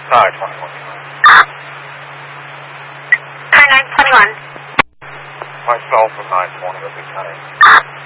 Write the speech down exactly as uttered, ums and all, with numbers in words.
Sorry, twenty-one. nine twenty-one. Myself from nine twenty, that'd be kind of...